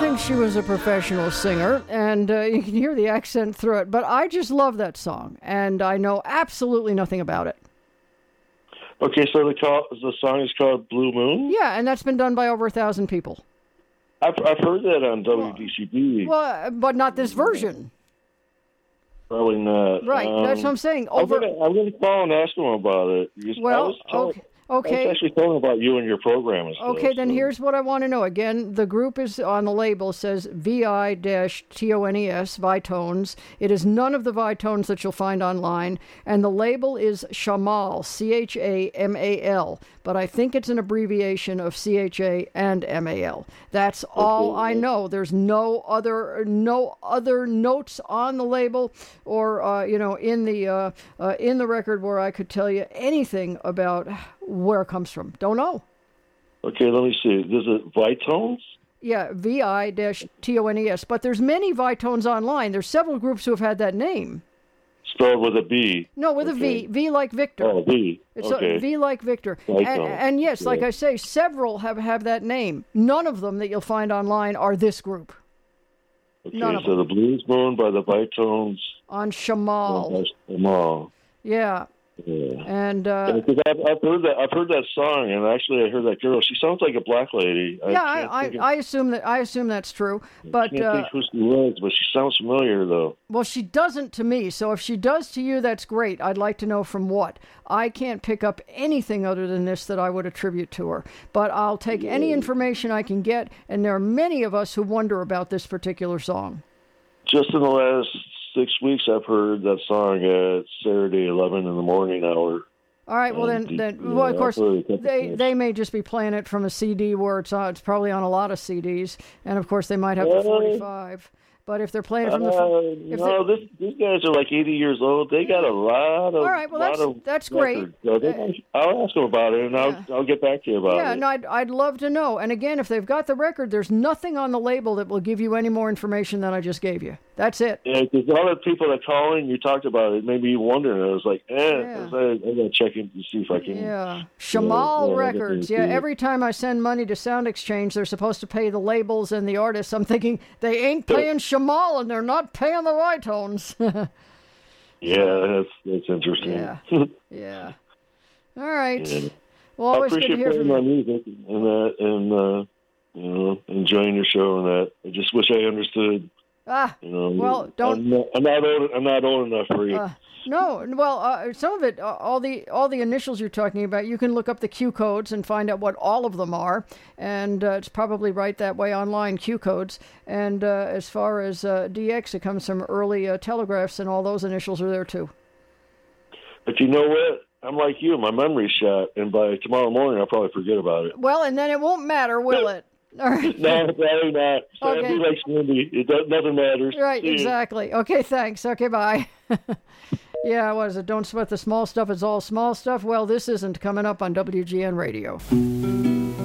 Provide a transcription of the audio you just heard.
think she was a professional singer, and you can hear the accent through it, but I just love that song, and I know absolutely nothing about it. Okay, so the song is called Blue Moon? Yeah, and that's been done by over 1,000 people. I've heard that on WDCB. Well, but not this version. Probably not. Right, that's what I'm saying. I'm going to call and ask them about it. Well, okay. I was actually telling about you and your program and stuff. Okay, then here's what I want to know. Again, the group is on the label, says VI-TONES, Vitones. It is none of the Vitones that you'll find online, and the label is Chamal, C-H-A-M-A-L, but I think it's an abbreviation of C-H-A and M-A-L. That's all I know. There's no other notes on the label or in the record where I could tell you anything about where it comes from. Don't know. Okay, let me see. Is it Vitones? Yeah, VI-TONES. But there's many Vitones online. There's several groups who have had that name. Spelled with a B. No, with a V. V like Victor. Oh, V. It's okay. V like Victor. And yes, like I say, several have that name. None of them that you'll find online are this group. Okay, None of so them. the Blues Moon by the Vitones. On Chamal. Chamal. Yeah. Yeah. And because I've heard that song, and actually I heard that girl. She sounds like a black lady. I assume that's true. But I can't think who she was, but she sounds familiar though. Well, she doesn't to me. So if she does to you, that's great. I'd like to know from what. I can't pick up anything other than this that I would attribute to her. But I'll take any information I can get, and there are many of us who wonder about this particular song. Just in the last 6 weeks, I've heard that song at Saturday 11 in the morning hour. All right, well of course, they may just be playing it from a CD where it's probably on a lot of CDs, and of course they might have the 45. But if they're playing it from these guys are like 80 years old. They got a lot of. All right, well that's great. So I'll ask them about it, and I'll get back to you about it. Yeah, no, I'd love to know. And again, if they've got the record, there's nothing on the label that will give you any more information than I just gave you. That's it. Yeah, because all the people that call in, you talked about it, made me wondering. I was like, I got to check in to see if I can. Yeah, Chamal Records. Yeah, every time I send money to Sound Exchange, they're supposed to pay the labels and the artists. I'm thinking they ain't paying Chamal and they're not paying the Vitones. Yeah, that's interesting. Yeah, yeah. All right. Yeah. Well, I always appreciate playing my music and that, and enjoying your show and that. I just wish I understood. Well, don't. I'm not old enough for you. No, well, some of it, all the initials you're talking about, you can look up the Q codes and find out what all of them are, and it's probably right that way online, Q codes. And as far as DX, it comes from early telegraphs, and all those initials are there too. But you know what? I'm like you, my memory's shot, and by tomorrow morning I'll probably forget about it. Well, and then it won't matter, will it? All right. No, probably not. Okay. Be like Cindy. Nothing matters. Right, exactly. Okay, thanks. Okay, bye. Yeah, what is it? Don't sweat the small stuff. It's all small stuff. Well, this isn't coming up on WGN Radio.